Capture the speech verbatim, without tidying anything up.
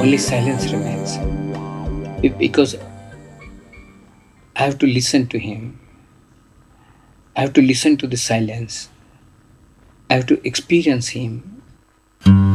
only silence remains. Be- Because I have to listen to him, I have to listen to the silence, I have to experience him.